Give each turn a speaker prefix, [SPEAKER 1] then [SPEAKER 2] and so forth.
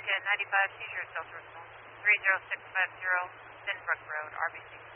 [SPEAKER 1] 95, seizure, Delta Response, 30650, Binbrook Road, RBC.